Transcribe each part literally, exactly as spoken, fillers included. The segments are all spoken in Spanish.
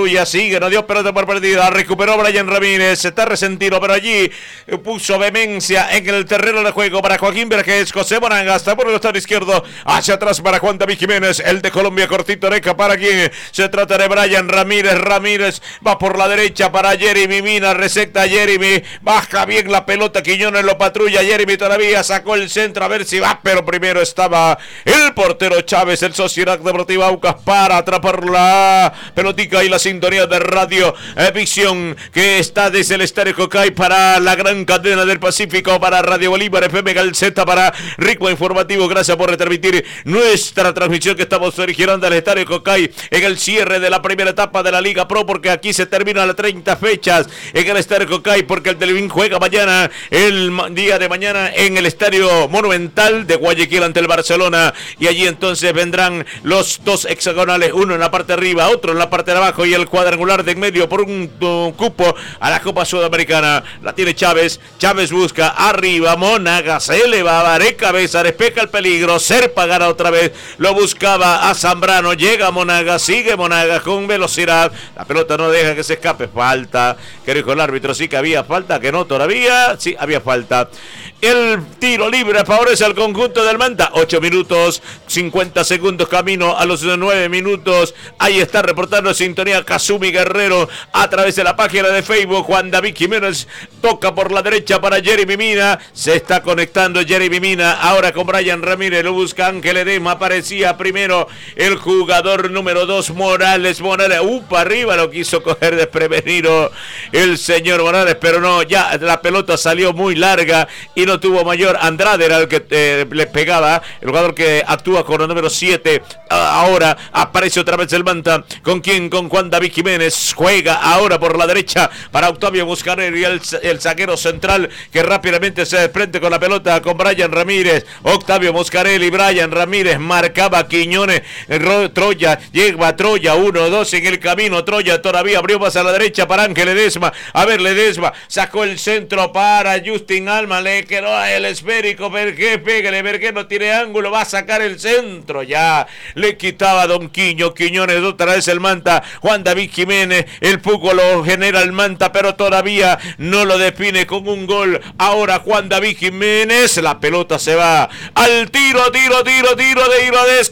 patrulla, sigue, no dio pelota por perdida, recuperó Brian Ramírez, está resentido, pero allí puso vehemencia en el terreno de juego para Joaquín Vergés. José Monagas está por el costado izquierdo, hacia atrás para Juan David Jiménez, el de Colombia, cortito Areca para quien se trata de Brian Ramírez. Ramírez va por la derecha para Jeremy Mina, receta Jeremy, baja bien la pelota, Quiñones lo patrulla, Jeremy todavía sacó el centro, a ver si va, pero primero estaba el portero Chávez, el Sociedad Deportiva Aucas, para atrapar la pelotica y la sintonía de Radio eh, Visión, que está desde el Estadio Cocay para la gran cadena del Pacífico, para Radio Bolívar, F M Galceta, para Ritmo Informativo. Gracias por retransmitir nuestra transmisión que estamos originando al Estadio Cocay en el cierre de la primera etapa de la Liga Pro, porque aquí se terminan las treinta fechas en el Estadio Cocay, porque el Televín juega mañana, el día de mañana, en el Estadio Monumental de Guayaquil ante el Barcelona, y allí entonces vendrán los dos hexagonales, uno en la parte de arriba, otro en la parte de abajo, y el cuadrangular de en medio por un, un cupo a la Copa Sudamericana. La tiene Chávez, Chávez busca arriba, Monagas se elevaba de cabeza, despeja el peligro, Serpa gana otra vez, lo buscaba a Zambrano, llega Monagas, sigue Monagas con velocidad, la pelota no deja que se escape, falta, que dijo el árbitro, sí que había falta, que no todavía, sí había falta. El tiro libre favorece al conjunto del Manta. ocho minutos, cincuenta segundos camino a los nueve minutos. Ahí está reportando sintonía Kazumi Guerrero a través de la página de Facebook. Juan David Jiménez toca por la derecha para Jeremy Mina. Se está conectando Jeremy Mina ahora con Brian Ramírez. Lo busca Ángel Edema. Aparecía primero el jugador número dos, Morales. Morales, upa, arriba lo quiso coger desprevenido el señor Morales, pero no, ya la pelota salió muy larga y no tuvo mayor. Andrade era el que eh, le pegaba, el jugador que actúa con el número siete. Ahora aparece otra vez el Manta. ¿Con quién? Con Juan David Jiménez. Juega ahora por la derecha para Octavio Muscarelli, el, el zaguero central, que rápidamente se desprende con la pelota con Brian Ramírez. Octavio Muscarelli, Brian Ramírez, marcaba Quiñones. Troya, llega Troya, uno, dos en el camino. Troya todavía abrió más a la derecha para Ángel Ledesma. A ver, Ledesma sacó el centro para Justin Alma, le quedó el esférico. Vergé, pégale, Vergé no tiene ángulo, va a sacar el centro. Ya le quitaba Don Quiño. Quiñones otra vez el Manta. Juan David Jiménez, el Puco lo genera el Manta, pero todavía no lo define con un gol. Ahora Juan David Jiménez, la pelota se va al tiro, tiro, tiro, tiro de tiro de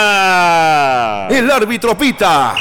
esquina. El árbitro pita.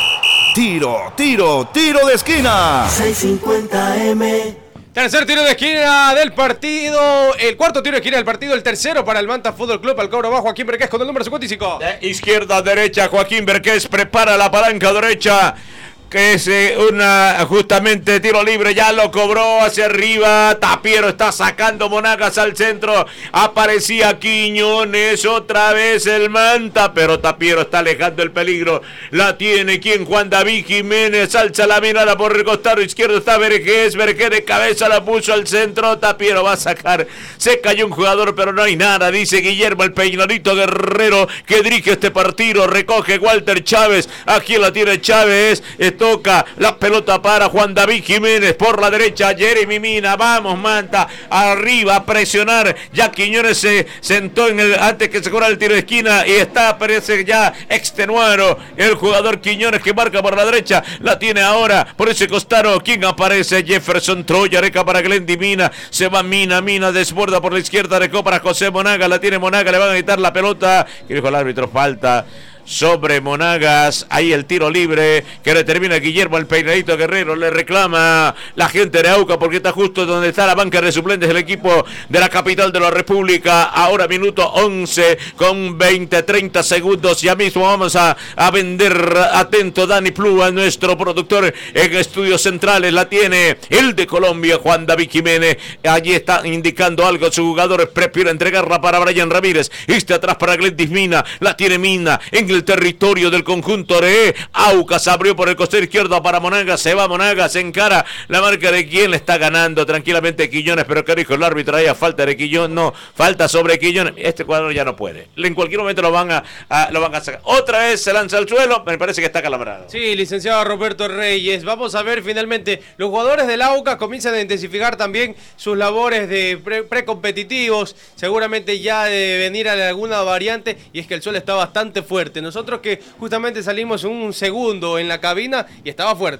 Tiro, tiro, tiro de esquina. seiscientos cincuenta eme. Tercer tiro de esquina del partido, el cuarto tiro de esquina del partido, el tercero para el Manta Fútbol Club. Al cobro bajo Joaquín Vergés con el número cincuenta y cinco. De izquierda a derecha, Joaquín Vergés prepara la palanca derecha, que es una justamente tiro libre, ya lo cobró hacia arriba. Tapiero está sacando Monagas al centro, aparecía Quiñones, otra vez el Manta, pero Tapiero está alejando el peligro. La tiene quien, Juan David Jiménez, alza la mirada por el costado izquierdo, está Vergés, Vergés de cabeza la puso al centro, Tapiero va a sacar, se cayó un jugador pero no hay nada, dice Guillermo el Peinadito Guerrero, que dirige este partido. Recoge Walter Chávez, aquí la tiene Chávez, toca la pelota para Juan David Jiménez por la derecha, Jeremy Mina, vamos Manta, arriba a presionar, ya Quiñones se sentó en el, antes que se cobra el tiro de esquina y está, parece ya extenuado el jugador Quiñones, que marca por la derecha, la tiene ahora por ese costado, ¿quién aparece? Jefferson Troya, Areca para Glendy Mina, se va Mina, Mina desborda por la izquierda, Areco para José Monagas, la tiene Monagas, le van a quitar la pelota, que dijo el árbitro, falta sobre Monagas. Ahí el tiro libre que determina Guillermo el Peinadito Guerrero. Le reclama la gente de Auca porque está justo donde está la banca de suplentes del equipo de la capital de la República. Ahora minuto once con veinte, treinta segundos. Ya mismo vamos a, a vender. Atento Dani Plúa, nuestro productor en estudios centrales. La tiene el de Colombia, Juan David Jiménez. Allí está indicando algo su jugador. Prefiere entregarla para Brian Ramírez. Este atrás para Glendy Mina. La tiene Mina en el territorio del conjunto de Aucas. Abrió por el costado izquierdo para Monagas. Se va Monagas, se encara la marca de quien le está ganando tranquilamente Quiñones. Pero que dijo el árbitro, ahí a falta de Quiñones. No, falta sobre Quiñones. Este cuadro ya no puede. En cualquier momento lo van a, a, lo van a sacar. Otra vez se lanza al suelo. Me parece que está calambrado. Sí, licenciado Roberto Reyes. Vamos a ver finalmente. Los jugadores del Aucas comienzan a intensificar también sus labores de pre precompetitivos. Seguramente ya de venir a alguna variante. Y es que el sol está bastante fuerte. Nosotros que justamente salimos un segundo en la cabina y estaba fuerte.